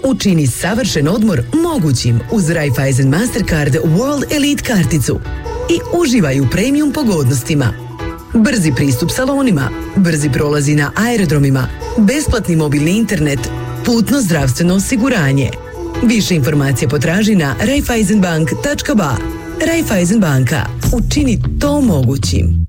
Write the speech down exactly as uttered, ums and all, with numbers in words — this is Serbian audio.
Učini savršen odmor mogućim uz Raiffeisen Mastercard World Elite karticu i uživaj u premium pogodnostima. Brzi pristup salonima, brzi prolazi na aerodromima, besplatni mobilni internet, putno zdravstveno osiguranje. Više informacija potraži na raiffeisenbank tačka ba. Raiffeisen banka. Učini to mogućim.